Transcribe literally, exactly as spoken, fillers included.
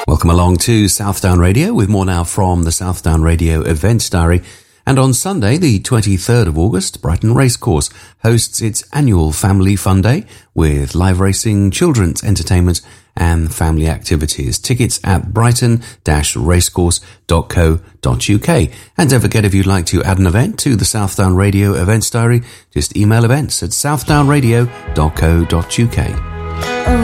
Welcome along to Southdown Radio with more now from the Southdown Radio Events Diary. And on Sunday, the twenty-third of August, Brighton Racecourse hosts its annual Family Fun Day with live racing, children's entertainment and family activities. Tickets at brighton dash racecourse dot co dot uk. And don't forget, if you'd like to add an event to the Southdown Radio Events Diary, just email events at southdown radio dot co dot uk.